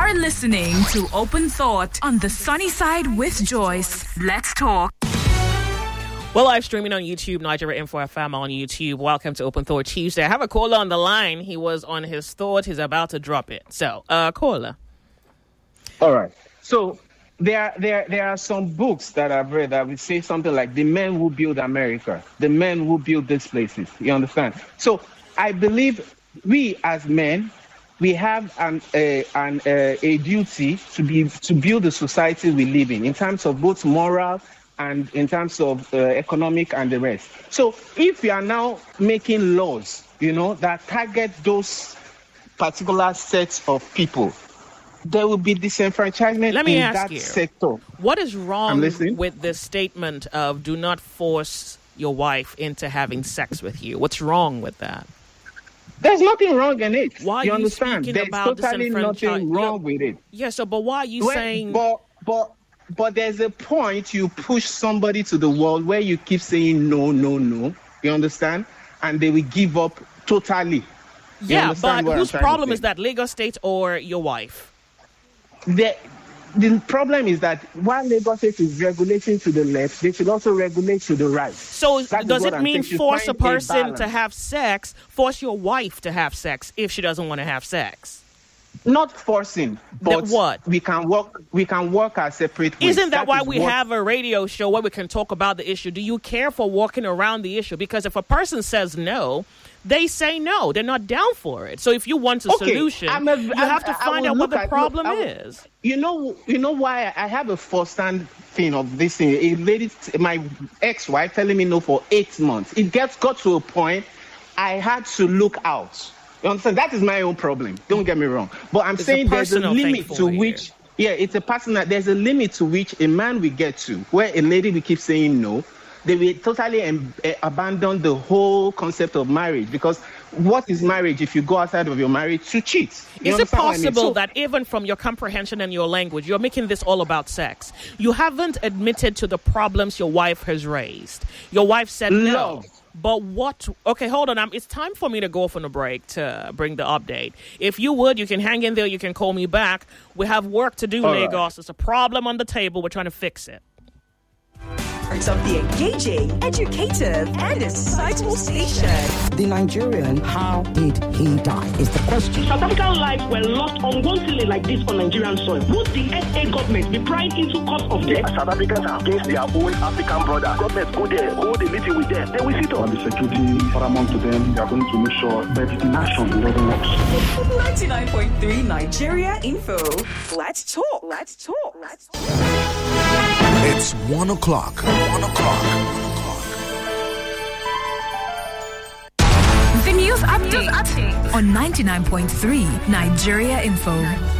You're listening to Open Thought on the Sunny Side with Joyce. Let's talk. We're live streaming on YouTube, Nigeria Info FM on YouTube. Welcome to Open Thought Tuesday. I have a caller on the line. He was on his thought. He's about to drop it. So, caller. All right. So there are some books that I've read that would say something like the men who build America, the men who build these places. You understand? So I believe we as men, we have a duty to build the society we live in terms of both moral and in terms of economic and the rest. So if you are now making laws, that target those particular sets of people, there will be disenfranchisement in that sector. What is wrong with the statement of do not force your wife into having sex with you? What's wrong with that? There's nothing wrong in it. Why are you you understand? speaking There's about totally nothing wrong with it. Yeah, so but why are you saying... But there's a point you push somebody to the wall where you keep saying no, no, no. You understand? And they will give up totally. Yeah, but whose problem is that? Lagos State or your wife? The problem is that while Lagos State is regulating to the left, they should also regulate to the right. So does it mean force a person to have sex, force your wife to have sex if she doesn't want to have sex? Not forcing, but what? We can work as separate ways. Isn't that why we have a radio show where we can talk about the issue? Do you care for walking around the issue? Because if a person says no, they say no. They're not down for it. So if you want a solution, you have to find out what the problem is. You know why I have a first-hand thing of this thing. A lady, my ex-wife, telling me no for 8 months. It got to a point I had to look out. You understand? That is my own problem. Don't get me wrong. But I'm saying there's a limit to which, it's a personal, there's a limit to which a man will get to, where a lady will keep saying no. They will totally abandon the whole concept of marriage. Because what is marriage if you go outside of your marriage to cheat? Is it possible that even from your comprehension and your language, you're making this all about sex? You haven't admitted to the problems your wife has raised. Your wife said no. But what... Okay, hold on. It's time for me to go off on a break to bring the update. If you would, you can hang in there. You can call me back. We have work to do, Lagos. There's a problem on the table. We're trying to fix it. Of the engaging, educative, and excitable station. The Nigerian, how did he die, is the question. South African lives were lost unwantedly like this on Nigerian soil. Would the SA government be prying into cause of death? South Africans are against their own African brothers. Government go there, hold a meeting with them. Then we sit on the security paramount to them. They are going to make sure that the action doesn't work. 99.3 Nigeria Info. Let's talk. Let's talk. Let's talk. It's 1 o'clock. 1 o'clock. The news update on 99.3 Nigeria Info.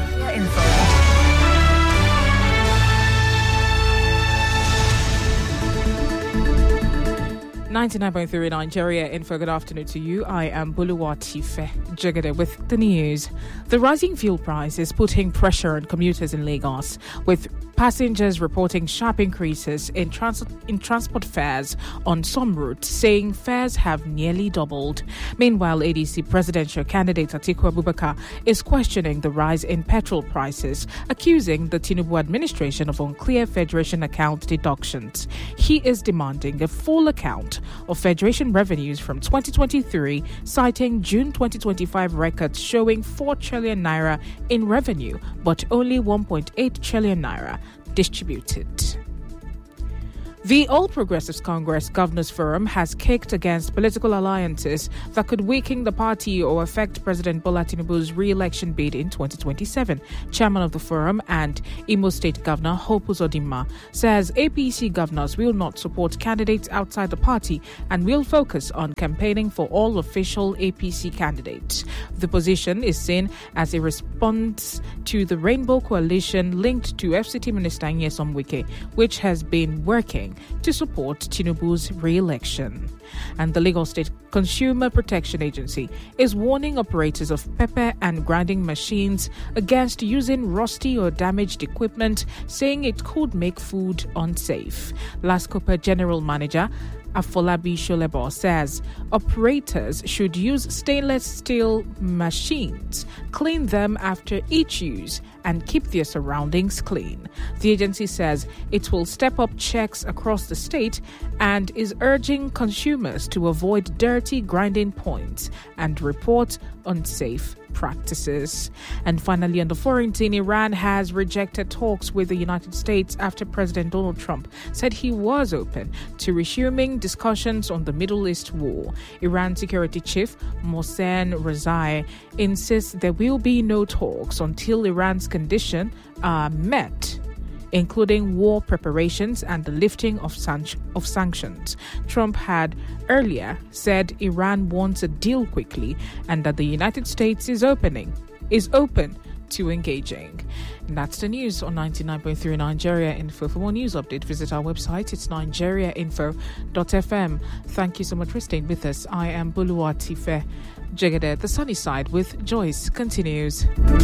99.3 Nigeria Info. Good afternoon to you. I am Buluwatife Jagade with the news. The rising fuel price is putting pressure on commuters in Lagos, with passengers reporting sharp increases in transport fares on some routes, saying fares have nearly doubled. Meanwhile, ADC presidential candidate Atiku Abubakar is questioning the rise in petrol prices, accusing the Tinubu administration of unclear Federation account deductions. He is demanding a full account of Federation revenues from 2023, citing June 2025 records showing 4 trillion naira in revenue, but only 1.8 trillion naira distributed. The All Progressives Congress Governors Forum has kicked against political alliances that could weaken the party or affect President Bola Tinubu's re-election bid in 2027. Chairman of the forum and Imo State Governor Hope Uzodinma says APC governors will not support candidates outside the party and will focus on campaigning for all official APC candidates. The position is seen as a response to the Rainbow Coalition linked to FCT Minister Nyesom Wike, which has been working to support Tinubu's re-election. And the Lagos State Consumer Protection Agency is warning operators of pepper and grinding machines against using rusty or damaged equipment, saying it could make food unsafe. LASCOPA General Manager Afolabi Sholebo says operators should use stainless steel machines, clean them after each use, and keep their surroundings clean. The agency says it will step up checks across the state and is urging consumers to avoid dirty grinding points and report unsafe practices. And finally, on the foreign scene, Iran has rejected talks with the United States after President Donald Trump said he was open to resuming discussions on the Middle East war. Iran Security Chief Mohsen Rezai insists there will be no talks until Iran's conditions are met, including war preparations and the lifting of sanctions. Trump had earlier said Iran wants a deal quickly and that the United States is open to engaging. And that's the news on 99.3 Nigeria Info. For more news update, visit our website. It's nigeriainfo.fm. Thank you so much for staying with us. I am Buluwatife Jegede. The Sunny Side with Joyce continues.